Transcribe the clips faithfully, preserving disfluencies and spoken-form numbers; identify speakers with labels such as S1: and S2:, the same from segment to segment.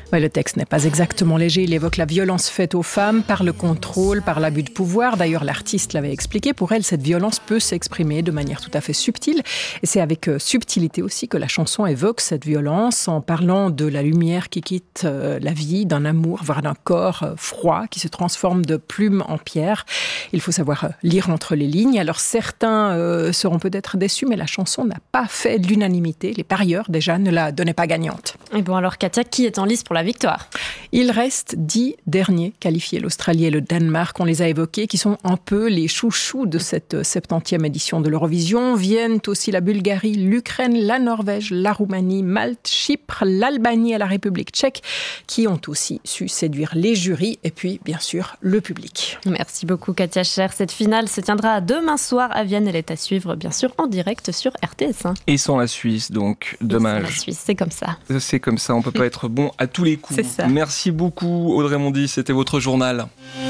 S1: Ouais, le texte n'est pas exactement léger. Il évoque la violence faite aux femmes par le contrôle, par l'abus de pouvoir. D'ailleurs, l'artiste l'avait expliqué. Pour elle, cette violence peut s'exprimer de manière tout à fait subtile. Et c'est avec euh, subtilité aussi que la chanson évoque cette violence en parlant de la lumière qui quitte euh, la vie, d'un amour, voire d'un corps euh, froid qui se transforme de plume en pierre. Il faut savoir euh, lire entre les lignes. Alors certains euh, seront peut-être déçus, mais la chanson n'a pas fait l'unanimité. Les parieurs, déjà, ne la donnaient pas gagnante.
S2: Et bon alors Katia, qui est en lice pour la victoire?
S1: Il reste dix derniers qualifiés, l'Australie et le Danemark, on les a évoqués, qui sont un peu les chouchous de cette septantième édition de l'Eurovision. Viennent aussi la Bulgarie, l'Ukraine, la Norvège, la Roumanie, Malte, Chypre, l'Albanie et la République tchèque, qui ont aussi su séduire les jurys et puis, bien sûr, le public.
S2: Merci beaucoup Katia Cher. Cette finale se tiendra demain soir à Vienne. Elle est à suivre, bien sûr, en direct sur R T S.
S3: Et sans la Suisse, donc, dommage.
S2: Et sans la Suisse, c'est comme ça.
S3: C'est comme ça, on peut pas être bon à tous les coups.
S2: C'est ça.
S3: Merci beaucoup Audrey Mondy, c'était votre journal.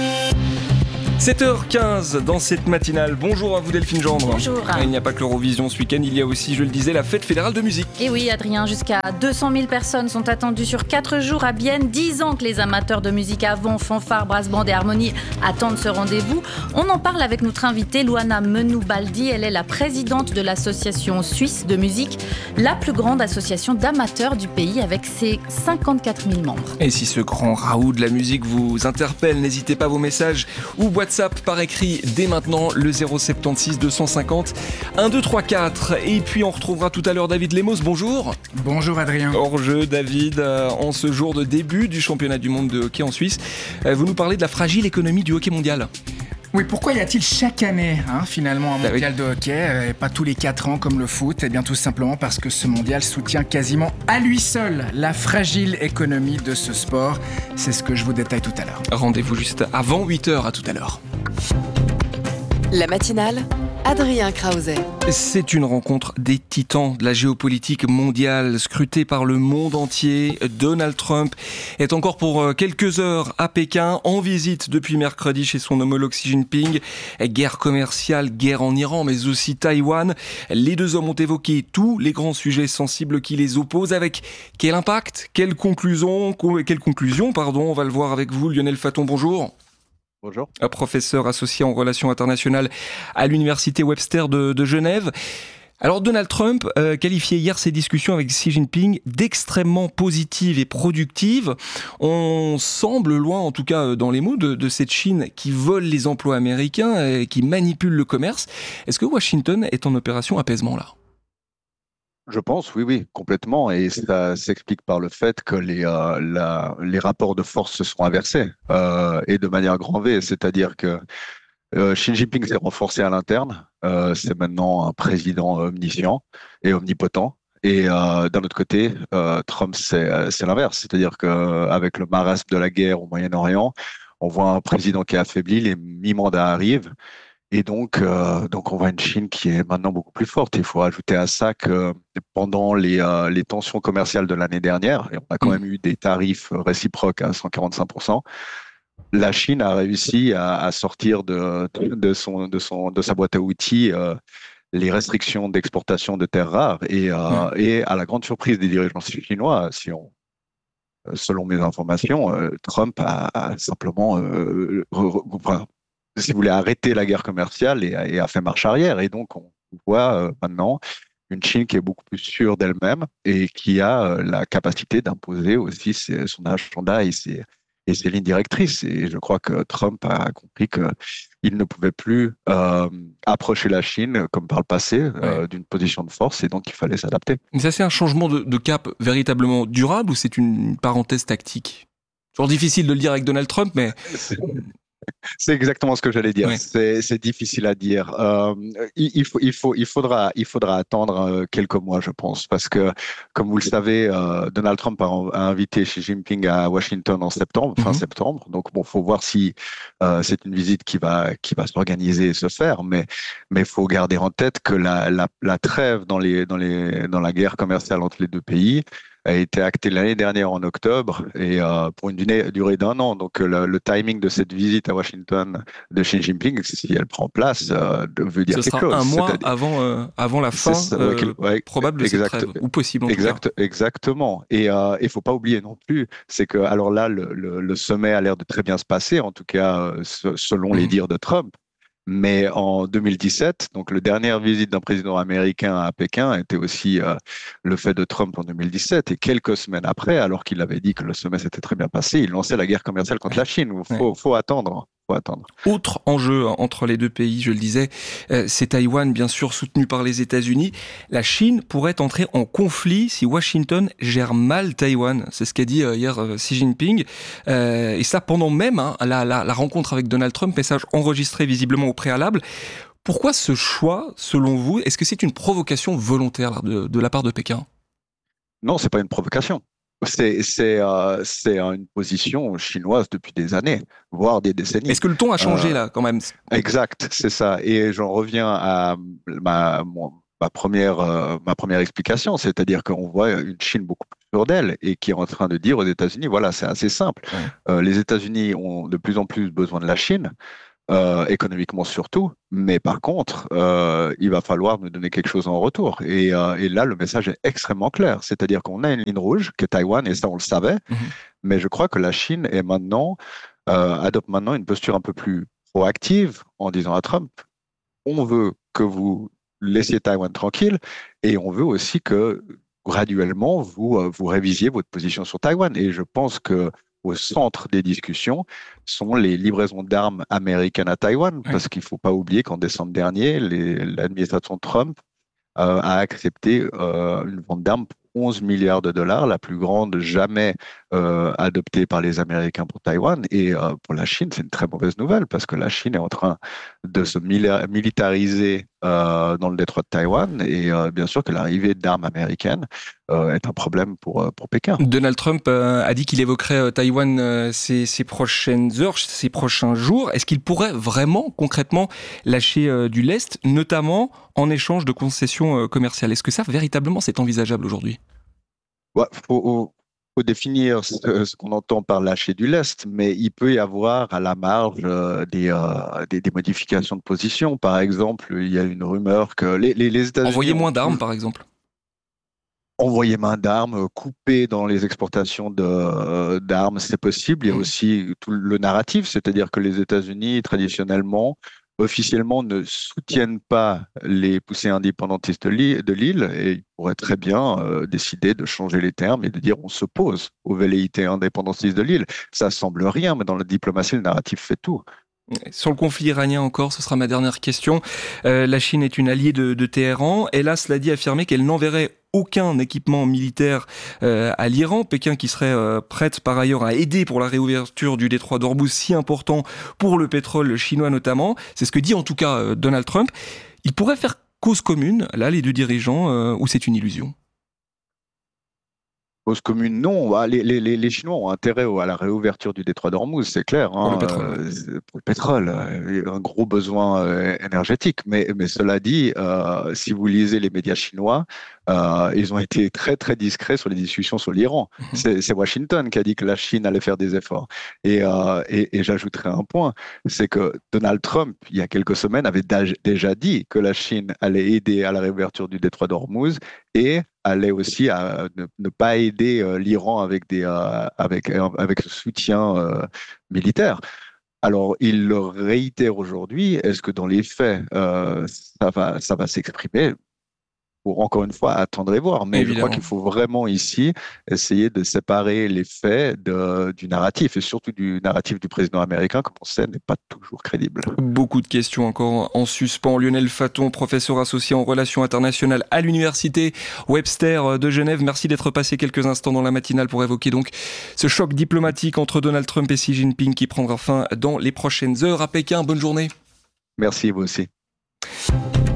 S3: sept heures quinze dans cette matinale. Bonjour à vous Delphine Gendre.
S2: Bonjour.
S3: Il n'y a pas que l'Eurovision ce week-end, il y a aussi, je le disais, la fête fédérale de musique.
S4: Et oui Adrien, jusqu'à deux cent mille personnes sont attendues sur quatre jours à Bienne. dix ans que les amateurs de musique avant, fanfare, brass band et harmonie attendent ce rendez-vous. On en parle avec notre invitée Luana Menou-Baldi. Elle est la présidente de l'association suisse de musique, la plus grande association d'amateurs du pays avec ses cinquante-quatre mille membres.
S3: Et si ce grand raout de la musique vous interpelle, n'hésitez pas vos messages ou WhatsApp par écrit dès maintenant, le zéro sept six deux cent cinquante un deux trois quatre. Et puis on retrouvera tout à l'heure David Lemos. Bonjour.
S5: Bonjour Adrien.
S3: Hors-jeu David, euh, en ce jour de début du championnat du monde de hockey en Suisse, euh, vous nous parlez de la fragile économie du hockey mondial.
S5: Oui, pourquoi y a-t-il chaque année hein, finalement un
S3: Bah
S5: mondial
S3: oui.
S5: de hockey euh, et pas tous les quatre ans comme le foot? Eh bien tout simplement parce que ce mondial soutient quasiment à lui seul la fragile économie de ce sport. C'est ce que je vous détaille tout à l'heure.
S3: Rendez-vous juste avant huit heures, à tout à l'heure.
S6: La matinale, Adrien Krause.
S3: C'est une rencontre des titans de la géopolitique mondiale, scrutée par le monde entier. Donald Trump est encore pour quelques heures à Pékin, en visite depuis mercredi chez son homologue Xi Jinping. Guerre commerciale, guerre en Iran, mais aussi Taïwan. Les deux hommes ont évoqué tous les grands sujets sensibles qui les opposent. Avec quel impact, quelle conclusion, quelle conclusion, pardon, on va le voir avec vous. Lionel Faton, bonjour.
S7: Bonjour.
S3: Un professeur associé en relations internationales à l'université Webster de, de Genève. Alors Donald Trump euh, qualifiait hier ses discussions avec Xi Jinping d'extrêmement positives et productives. On semble loin, en tout cas dans les mots, de, de cette Chine qui vole les emplois américains et qui manipule le commerce. Est-ce que Washington est en opération apaisement là ?
S7: Je pense, oui, oui, complètement. Et ça s'explique par le fait que les, euh, la, les rapports de force se sont inversés euh, et de manière grand V. C'est-à-dire que euh, Xi Jinping s'est renforcé à l'interne. Euh, c'est maintenant un président omniscient et omnipotent. Et euh, d'un autre côté, euh, Trump, c'est, c'est l'inverse. C'est-à-dire qu'avec le marasme de la guerre au Moyen-Orient, on voit un président qui est affaibli, les mi-mandats arrivent. Et donc, euh, donc, on voit une Chine qui est maintenant beaucoup plus forte. Il faut ajouter à ça que pendant les, euh, les tensions commerciales de l'année dernière, et on a quand même eu des tarifs réciproques à cent quarante-cinq pour cent, la Chine a réussi à, à sortir de, de, son, de, son, de sa boîte à outils euh, les restrictions d'exportation de terres rares. Et, euh, et à la grande surprise des dirigeants chinois, si on, selon mes informations, euh, Trump a, a simplement... Euh, re, re, enfin, si vous voulez, arrêter la guerre commerciale et, et a fait marche arrière. Et donc, on voit euh, maintenant une Chine qui est beaucoup plus sûre d'elle-même et qui a euh, la capacité d'imposer aussi ses, son agenda et ses, et ses lignes directrices. Et je crois que Trump a compris qu'il ne pouvait plus euh, approcher la Chine, comme par le passé, euh, ouais. d'une position de force, et donc il fallait s'adapter.
S3: Mais ça, c'est un changement de, de cap véritablement durable ou c'est une parenthèse tactique ? Toujours difficile de le dire avec Donald Trump, mais...
S7: C'est exactement ce que j'allais dire. Oui. C'est, c'est difficile à dire. Euh, il, il, faut, il, faut, il, faudra, il faudra attendre quelques mois, je pense, parce que, comme vous le savez, euh, Donald Trump a, a invité Xi Jinping à Washington en septembre, fin mm-hmm. septembre. Donc, bon, faut voir si euh, c'est une visite qui va, qui va s'organiser et se faire. Mais, mais faut garder en tête que la, la, la trêve dans les, dans les, dans la guerre commerciale entre les deux pays a été acté l'année dernière en octobre et euh, pour une durée, durée d'un an. Donc le, le timing de cette visite à Washington de Xi Jinping, si elle prend place, euh, veut dire
S3: Ce
S7: quelque
S3: sera
S7: chose.
S3: un mois
S7: C'est-à-dire...
S3: avant, euh, avant la fin
S7: ça,
S3: euh,
S7: ouais, ouais,
S3: probable de
S7: exact,
S3: cette trêve, ou possible en
S7: exact,
S3: tout cas.
S7: Exactement. Et il euh, ne faut pas oublier non plus, c'est que alors là, le, le, le sommet a l'air de très bien se passer, en tout cas euh, selon les dires de Trump. Mais en deux mille dix-sept, donc la dernière visite d'un président américain à Pékin était aussi euh, le fait de Trump en deux mille dix-sept. Et quelques semaines après, alors qu'il avait dit que le sommet s'était très bien passé, il lançait la guerre commerciale contre la Chine. Il faut, faut attendre. Faut attendre.
S3: Autre enjeu entre les deux pays, je le disais, euh, c'est Taïwan, bien sûr soutenu par les États-Unis. La Chine pourrait entrer en conflit si Washington gère mal Taïwan. C'est ce qu'a dit euh, hier euh, Xi Jinping. Euh, et ça pendant même hein, la, la, la rencontre avec Donald Trump, message enregistré visiblement au préalable. Pourquoi ce choix, selon vous? Est-ce que c'est une provocation volontaire de, de la part de Pékin?
S7: Non, c'est pas une provocation. C'est, c'est, euh, c'est une position chinoise depuis des années, voire des décennies.
S3: Est-ce que le ton a changé
S7: euh,
S3: là, quand même?
S7: Exact, c'est ça. Et j'en reviens à ma, ma, première, euh, ma première explication, c'est-à-dire qu'on voit une Chine beaucoup plus sûre d'elle et qui est en train de dire aux États-Unis, voilà, c'est assez simple. Ouais. Euh, les États-Unis ont de plus en plus besoin de la Chine. Euh, économiquement surtout, mais par contre, euh, il va falloir nous donner quelque chose en retour. Et, euh, et là, le message est extrêmement clair, c'est-à-dire qu'on a une ligne rouge qui est Taïwan, et ça on le savait, mm-hmm. mais je crois que la Chine est maintenant, euh, adopte maintenant une posture un peu plus proactive en disant à Trump, on veut que vous laissiez Taïwan tranquille, et on veut aussi que graduellement vous, euh, vous révisiez votre position sur Taïwan. Et je pense que au centre des discussions sont les livraisons d'armes américaines à Taïwan, parce qu'il ne faut pas oublier qu'en décembre dernier, les, l'administration Trump euh, a accepté euh, une vente d'armes pour onze milliards de dollars, la plus grande jamais euh, adoptée par les Américains pour Taïwan. Et euh, pour la Chine, c'est une très mauvaise nouvelle, parce que la Chine est en train de se militariser euh, dans le détroit de Taïwan, et euh, bien sûr que l'arrivée d'armes américaines euh, est un problème pour, pour Pékin.
S3: Donald Trump euh, a dit qu'il évoquerait euh, Taïwan euh, ces, ces prochaines heures, ces prochains jours. Est-ce qu'il pourrait vraiment, concrètement, lâcher euh, du lest, notamment en échange de concessions euh, commerciales? Est-ce que ça, véritablement, c'est envisageable aujourd'hui?
S7: Ouais, faut, faut définir ce, ce qu'on entend par lâcher du lest, mais il peut y avoir à la marge euh, des, euh, des, des modifications de position. Par exemple, il y a une rumeur que les, les, les États-Unis...
S3: Envoyer moins d'armes, par exemple.
S7: Envoyer moins d'armes, couper dans les exportations de, d'armes, c'est possible. Il y a aussi tout le narratif, c'est-à-dire que les États-Unis, traditionnellement, officiellement ne soutiennent pas les poussées indépendantistes de l'île, et ils pourraient très bien euh, décider de changer les termes et de dire on s'oppose aux velléités indépendantistes de l'île. Ça semble rien, mais dans la diplomatie, le narratif fait tout.
S3: Sur le conflit iranien encore, ce sera ma dernière question. Euh, la Chine est une alliée de, de Téhéran. Elle a, cela dit, affirmé qu'elle n'enverrait aucun équipement militaire euh, à l'Iran. Pékin qui serait euh, prête par ailleurs à aider pour la réouverture du détroit d'Ormuz, si important pour le pétrole chinois notamment. C'est ce que dit en tout cas euh, Donald Trump. Il pourrait faire cause commune, là, les deux dirigeants, euh, ou c'est une illusion?
S7: Cause commune, non. Les, les, les Chinois ont intérêt à la réouverture du détroit d'Ormuz, c'est clair. Hein,
S3: pour le pétrole.
S7: Euh, pour le pétrole, un gros besoin euh, énergétique. Mais, mais cela dit, euh, si vous lisez les médias chinois, euh, ils ont été très très discrets sur les discussions sur l'Iran. Mm-hmm. C'est, c'est Washington qui a dit que la Chine allait faire des efforts. Et, euh, et, et j'ajouterai un point, c'est que Donald Trump, il y a quelques semaines, avait déjà dit que la Chine allait aider à la réouverture du détroit d'Ormuz et allait aussi à ne, ne pas aider euh, l'Iran avec des euh, avec avec ce soutien euh, militaire. Alors il le réitère aujourd'hui. Est-ce que dans les faits euh, ça va ça va s'exprimer? Pour encore une fois attendre et voir, mais Évidemment. Je crois qu'il faut vraiment ici essayer de séparer les faits de, du narratif, et surtout du narratif du président américain, comme on sait, n'est pas toujours crédible.
S3: Beaucoup de questions encore en suspens. Lionel Faton, professeur associé en relations internationales à l'université Webster de Genève, merci d'être passé quelques instants dans la matinale pour évoquer donc ce choc diplomatique entre Donald Trump et Xi Jinping qui prendra fin dans les prochaines heures à Pékin. Bonne journée.
S7: Merci, vous aussi.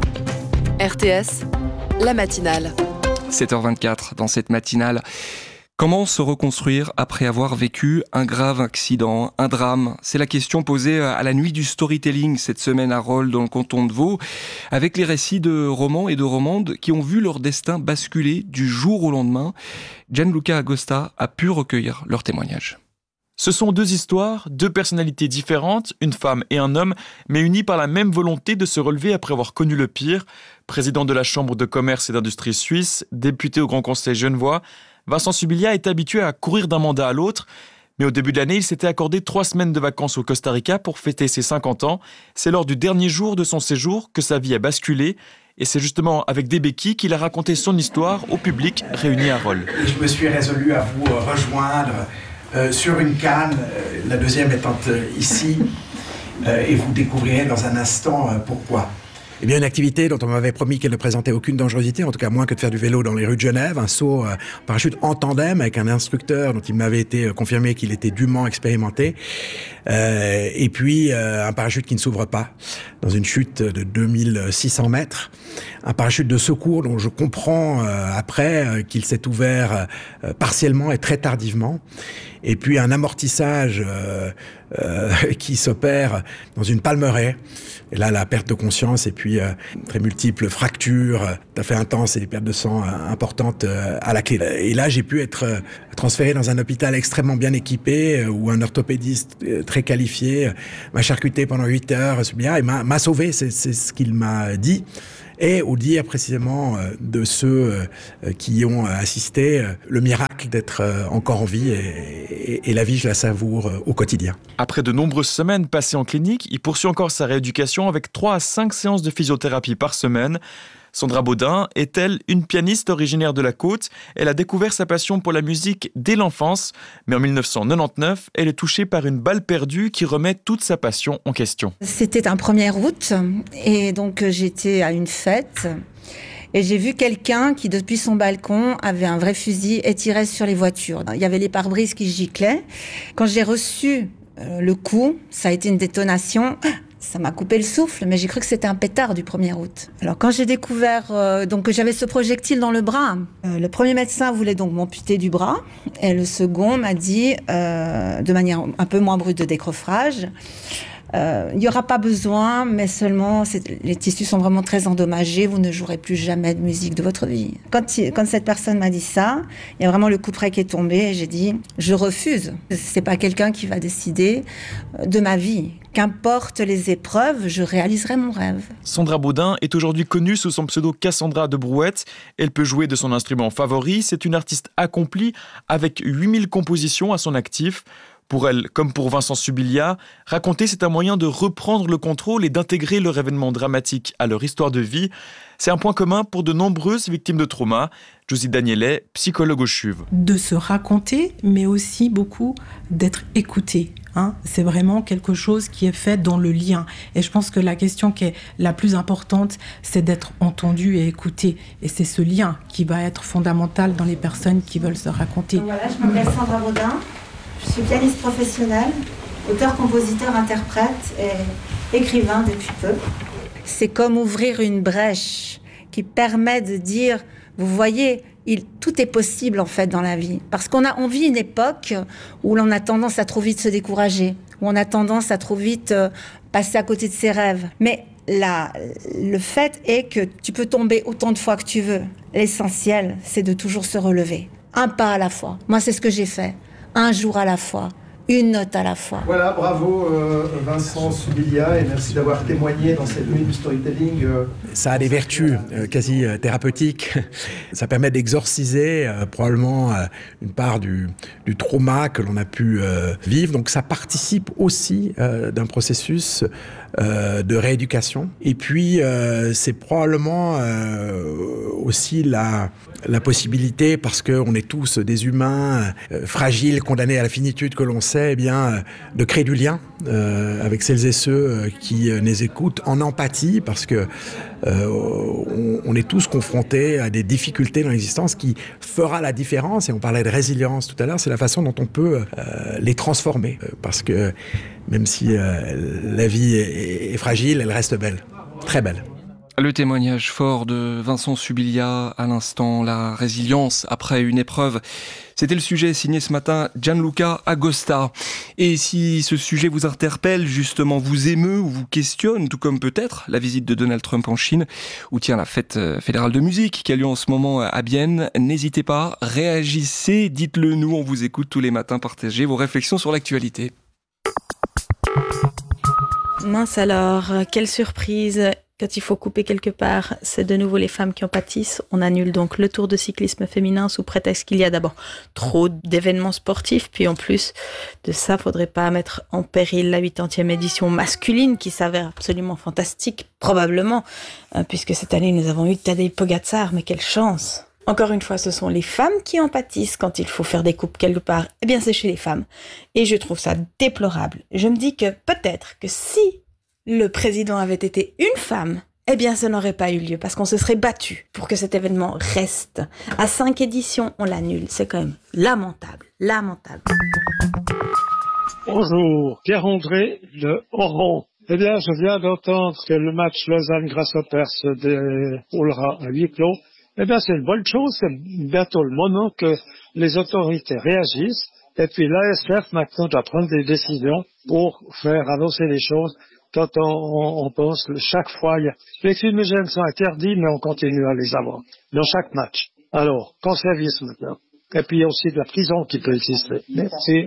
S6: R T S, la matinale.
S3: sept heures vingt-quatre dans cette matinale. Comment se reconstruire après avoir vécu un grave accident, un drame ? C'est la question posée à la nuit du storytelling cette semaine à Rolle dans le canton de Vaud, avec les récits de romans et de romandes qui ont vu leur destin basculer du jour au lendemain. Gianluca Agosta a pu recueillir leurs témoignages.
S8: Ce sont deux histoires, deux personnalités différentes, une femme et un homme, mais unies par la même volonté de se relever après avoir connu le pire. Président de la Chambre de commerce et d'industrie suisse, député au Grand Conseil genevois, Vincent Subilia est habitué à courir d'un mandat à l'autre, mais au début de l'année, il s'était accordé trois semaines de vacances au Costa Rica pour fêter ses cinquante ans. C'est lors du dernier jour de son séjour que sa vie a basculé, et c'est justement avec des béquilles qu'il a raconté son histoire au public réuni à Rolle.
S9: Je me suis résolu à vous rejoindre euh, sur une canne, euh, la deuxième étant euh, ici, euh, et vous découvrirez dans un instant euh, pourquoi.
S10: Eh bien, une activité dont on m'avait promis qu'elle ne présentait aucune dangerosité, en tout cas moins que de faire du vélo dans les rues de Genève, un saut euh, en parachute en tandem avec un instructeur dont il m'avait été euh, confirmé qu'il était dûment expérimenté, euh, et puis euh, un parachute qui ne s'ouvre pas, dans une chute de deux mille six cents mètres, un parachute de secours dont je comprends euh, après euh, qu'il s'est ouvert euh, partiellement et très tardivement, et puis un amortissage euh, euh, qui s'opère dans une palmeraie. Et là, la perte de conscience et puis euh, très multiples fractures, euh, tout à fait intenses et des pertes de sang euh, importantes euh, à la clé. Et là, j'ai pu être euh, transféré dans un hôpital extrêmement bien équipé euh, où un orthopédiste euh, très qualifié euh, m'a charcuté pendant huit heures et m'a, m'a sauvé, c'est, c'est ce qu'il m'a dit. Et au dire précisément euh, de ceux euh, qui y ont assisté, euh, le miracle d'être euh, encore en vie et, et, et la vie, je la savoure euh, au quotidien.
S8: Après de nombreuses semaines passées en clinique, il poursuit encore sa rééducation avec trois à cinq séances de physiothérapie par semaine. Sandra Baudin est-elle une pianiste originaire de la Côte ? Elle a découvert sa passion pour la musique dès l'enfance, mais en dix-neuf cent quatre-vingt-dix-neuf, elle est touchée par une balle perdue qui remet toute sa passion en question.
S11: C'était un premier août et donc j'étais à une fête et j'ai vu quelqu'un qui, depuis son balcon, avait un vrai fusil et tirait sur les voitures. Il y avait les pare-brises qui giclaient. Quand j'ai reçu euh, le coup, ça a été une détonation. Ça m'a coupé le souffle, mais j'ai cru que c'était un pétard du premier août. Alors quand j'ai découvert euh, donc que j'avais ce projectile dans le bras, euh, le premier médecin voulait donc m'amputer du bras, et le second m'a dit, euh, de manière un peu moins brute de décoffrage, euh, il n'y aura pas besoin, mais seulement les tissus sont vraiment très endommagés, vous ne jouerez plus jamais de musique de votre vie. Quand, quand cette personne m'a dit ça, il y a vraiment le coup près qui est tombé, et j'ai dit, je refuse. C'est pas quelqu'un qui va décider de ma vie. Qu'importe les épreuves, je réaliserai mon rêve.
S8: Sandra Baudin est aujourd'hui connue sous son pseudo Cassandra de Brouette. Elle peut jouer de son instrument favori. C'est une artiste accomplie avec huit mille compositions à son actif. Pour elle, comme pour Vincent Subilia, raconter, c'est un moyen de reprendre le contrôle et d'intégrer leur événement dramatique à leur histoire de vie. C'est un point commun pour de nombreuses victimes de trauma. Josie Danielet, psychologue au CHUV.
S12: De se raconter, mais aussi beaucoup d'être écouté. Hein, c'est vraiment quelque chose qui est fait dans le lien. Et je pense que la question qui est la plus importante, c'est d'être entendu et écouté. Et c'est ce lien qui va être fondamental dans les personnes qui veulent se raconter.
S11: Donc voilà, je m'appelle Sandra Baudin. Je suis pianiste professionnelle, auteur, compositeur, interprète et écrivain depuis peu. C'est comme ouvrir une brèche qui permet de dire, vous voyez, il, tout est possible en fait dans la vie. Parce qu'on a, on vit une époque où l'on a tendance à trop vite se décourager, où on a tendance à trop vite euh, passer à côté de ses rêves. Mais là, le fait est que tu peux tomber autant de fois que tu veux. L'essentiel, c'est de toujours se relever. Un pas à la fois. Moi, c'est ce que j'ai fait. Un jour à la fois. Une note à la fois.
S9: Voilà, bravo euh, Vincent Subilia et merci d'avoir témoigné dans cette nuit du storytelling. Euh.
S10: Ça a des vertus euh, quasi euh, thérapeutiques. Ça permet d'exorciser euh, probablement euh, une part du, du trauma que l'on a pu euh, vivre. Donc ça participe aussi euh, d'un processus euh, de rééducation. Et puis euh, c'est probablement euh, aussi la, la possibilité, parce qu'on est tous des humains euh, fragiles, condamnés à la finitude que l'on sait, eh bien, de créer du lien euh, avec celles et ceux euh, qui euh, les écoutent en empathie, parce que euh, on, on est tous confrontés à des difficultés dans l'existence qui fera la différence. Et on parlait de résilience tout à l'heure, c'est la façon dont on peut euh, les transformer, parce que même si euh, la vie est, est fragile, elle reste belle, très belle.
S3: Le témoignage fort de Vincent Subilia à l'instant, la résilience après une épreuve. C'était le sujet signé ce matin Gianluca Agosta. Et si ce sujet vous interpelle, justement vous émeut ou vous questionne, tout comme peut-être la visite de Donald Trump en Chine, ou tiens la fête fédérale de musique qui a lieu en ce moment à Bienne, n'hésitez pas, réagissez, dites-le nous, on vous écoute tous les matins, partagez vos réflexions sur l'actualité.
S13: Mince alors, quelle surprise! Quand il faut couper quelque part, c'est de nouveau les femmes qui en pâtissent. On annule donc le Tour de cyclisme féminin sous prétexte qu'il y a d'abord trop d'événements sportifs. Puis en plus de ça, faudrait pas mettre en péril la huitième édition masculine qui s'avère absolument fantastique, probablement, puisque cette année nous avons eu Tadej Pogačar, mais quelle chance! Encore une fois, ce sont les femmes qui en pâtissent quand il faut faire des coupes quelque part. Eh bien, c'est chez les femmes. Et je trouve ça déplorable. Je me dis que peut-être que si le président avait été une femme, eh bien, ça n'aurait pas eu lieu parce qu'on se serait battu pour que cet événement reste. À cinq éditions, on l'annule. C'est quand même lamentable, lamentable.
S14: Bonjour, Pierre-André de Oran. Eh bien, je viens d'entendre que le match Lausanne-Grasshopper se déroulera à huis clos. Eh bien, c'est une bonne chose. C'est bientôt le moment que les autorités réagissent. Et puis l'A S F maintenant doit prendre des décisions pour faire avancer les choses. Quand on, on, on pense que chaque fois, il y a... les fumigènes sont interdits, mais on continue à les avoir dans chaque match. Alors, qu'en service maintenant. Et puis il y a aussi de la prison qui peut exister. Merci.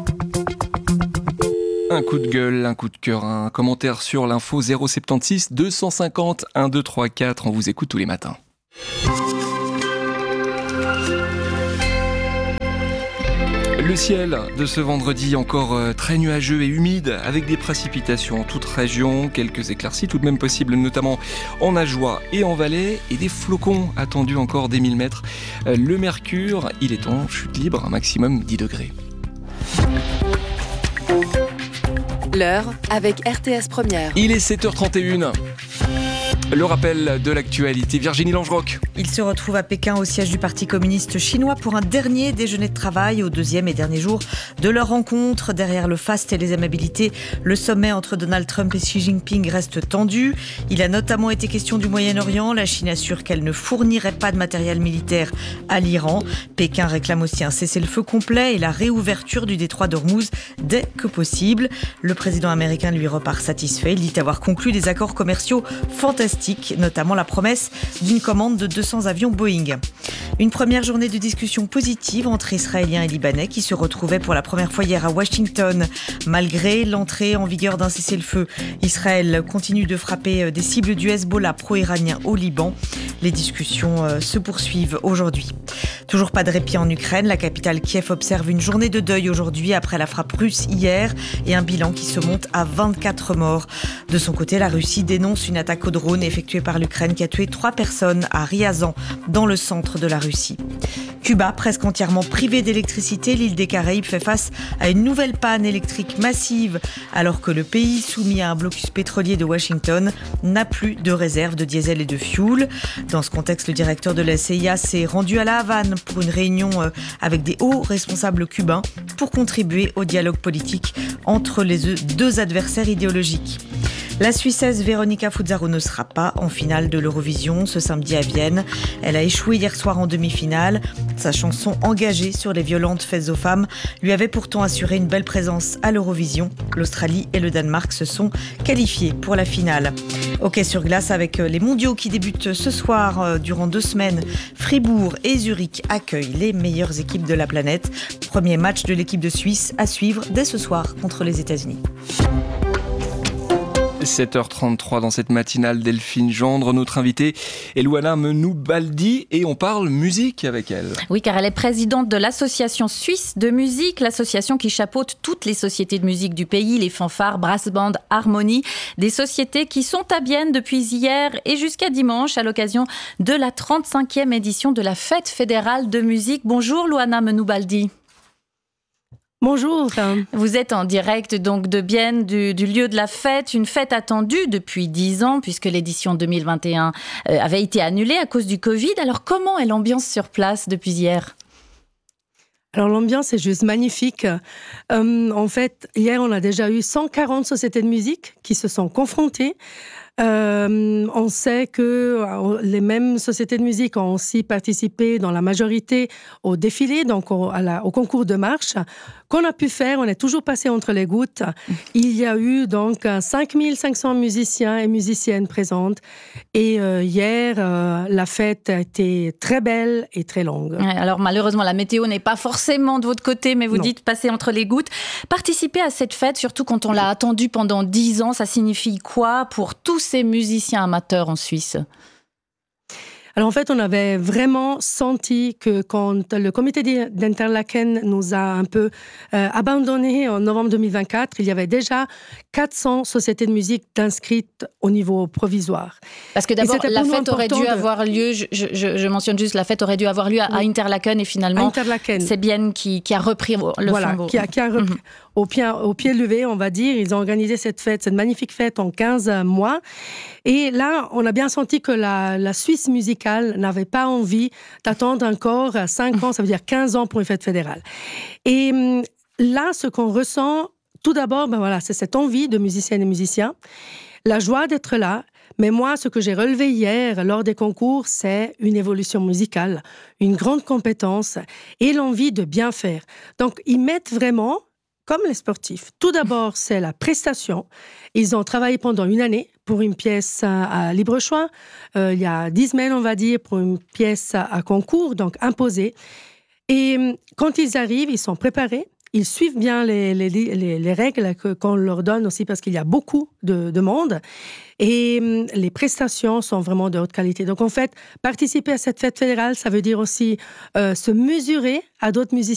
S3: Un coup de gueule, un coup de cœur, un commentaire sur l'info zéro sept six deux cent cinquante un deux trois quatre. On vous écoute tous les matins. Le ciel de ce vendredi encore très nuageux et humide avec des précipitations en toute région, quelques éclaircies tout de même possibles notamment en Ajoie et en Valais et des flocons attendus encore des mille mètres. Le mercure, il est en chute libre, un maximum dix degrés.
S6: L'heure avec R T S Première.
S3: Il est sept heures trente et une. Le rappel de l'actualité, Virginie Langeroc.
S15: Il se retrouve à Pékin au siège du Parti communiste chinois pour un dernier déjeuner de travail au deuxième et dernier jour de leur rencontre. Derrière le faste et les amabilités, le sommet entre Donald Trump et Xi Jinping reste tendu. Il a notamment été question du Moyen-Orient. La Chine assure qu'elle ne fournirait pas de matériel militaire à l'Iran. Pékin réclame aussi un cessez-le-feu complet et la réouverture du détroit d'Ormuz dès que possible. Le président américain lui repart satisfait. Il dit avoir conclu des accords commerciaux fantastiques, notamment la promesse d'une commande de deux cents avions Boeing. Une première journée de discussion positive entre Israéliens et Libanais qui se retrouvaient pour la première fois hier à Washington. Malgré l'entrée en vigueur d'un cessez-le-feu, Israël continue de frapper des cibles du Hezbollah pro-iranien au Liban. Les discussions se poursuivent aujourd'hui. Toujours pas de répit en Ukraine. La capitale Kiev observe une journée de deuil aujourd'hui après la frappe russe hier et un bilan qui se monte à vingt-quatre morts. De son côté, la Russie dénonce une attaque au drone effectuée par l'Ukraine qui a tué trois personnes à Ryazan, dans le centre de la Russie. Cuba, presque entièrement privée d'électricité, l'île des Caraïbes fait face à une nouvelle panne électrique massive, alors que le pays, soumis à un blocus pétrolier de Washington, n'a plus de réserve de diesel et de fioul. Dans ce contexte, le directeur de la C I A s'est rendu à La Havane pour une réunion avec des hauts responsables cubains pour contribuer au dialogue politique entre les deux adversaires idéologiques. La Suissesse Veronika Fuzzaro ne sera pas en finale de l'Eurovision ce samedi à Vienne. Elle a échoué hier soir en demi-finale. Sa chanson engagée sur les violentes faites aux femmes lui avait pourtant assuré une belle présence à l'Eurovision. L'Australie et le Danemark se sont qualifiés pour la finale. Hockey sur glace avec les mondiaux qui débutent ce soir durant deux semaines. Fribourg et Zurich accueillent les meilleures équipes de la planète. Premier match de l'équipe de Suisse à suivre dès ce soir contre les États-Unis.
S3: sept heures trente-trois dans cette matinale, Delphine Gendre, notre invitée est Luana Menoubaldi et on parle musique avec elle.
S4: Oui, car elle est présidente de l'association suisse de musique, l'association qui chapeaute toutes les sociétés de musique du pays, les fanfares, brass band, harmonie, des sociétés qui sont à Bienne depuis hier et jusqu'à dimanche à l'occasion de la trente-cinquième édition de la Fête fédérale de musique. Bonjour Luana Menoubaldi.
S16: Bonjour.
S4: Vous êtes en direct donc de Bienne, du, du lieu de la fête, une fête attendue depuis dix ans puisque l'édition deux mille vingt et un euh, avait été annulée à cause du Covid. Alors comment est l'ambiance sur place depuis hier ?
S16: Alors l'ambiance est juste magnifique. Euh, en fait, hier on a déjà eu cent quarante sociétés de musique qui se sont confrontées. Euh, on sait que les mêmes sociétés de musique ont aussi participé dans la majorité au défilé, donc au, à la, au concours de marche. Qu'on a pu faire, on est toujours passé entre les gouttes. Il y a eu donc cinq mille cinq cents musiciens et musiciennes présentes. Et euh, hier, euh, la fête a été très belle et très longue.
S4: Ouais, alors malheureusement, la météo n'est pas forcément de votre côté, mais vous non. dites passer entre les gouttes. Participer à cette fête, surtout quand on l'a attendue pendant dix ans, ça signifie quoi pour tous ces musiciens amateurs en Suisse ?
S16: Alors en fait, on avait vraiment senti que quand le comité d'Interlaken nous a un peu euh, abandonnés en novembre deux mille vingt-quatre, il y avait déjà quatre cents sociétés de musique inscrites au niveau provisoire.
S4: Parce que d'abord, la fête aurait dû de... avoir lieu, je, je, je mentionne juste, la fête aurait dû avoir lieu à, oui. à Interlaken et finalement, Interlaken. C'est Bienne qui, qui a repris le
S16: voilà,
S4: flambeau.
S16: Qui a, qui a repris. Mm-hmm. Au pied, au pied levé, on va dire, ils ont organisé cette fête, cette magnifique fête en quinze mois. Et là, on a bien senti que la, la Suisse musicale n'avait pas envie d'attendre encore cinq ans, ça veut dire quinze ans pour une fête fédérale. Et là, ce qu'on ressent, tout d'abord, ben voilà, c'est cette envie de musiciennes et musiciens, la joie d'être là. Mais moi, ce que j'ai relevé hier lors des concours, c'est une évolution musicale, une grande compétence et l'envie de bien faire. Donc, ils mettent vraiment... comme les sportifs. Tout d'abord, c'est la prestation. Ils ont travaillé pendant une année pour une pièce à, à libre choix. Euh, il y a dix semaines, on va dire, pour une pièce à, à concours, donc imposée. Et quand ils arrivent, ils sont préparés. Ils suivent bien les, les, les, les règles que, qu'on leur donne aussi parce qu'il y a beaucoup de, de monde. Et les prestations sont vraiment de haute qualité. Donc en fait, participer à cette fête fédérale, ça veut dire aussi euh, se mesurer à d'autres musiciens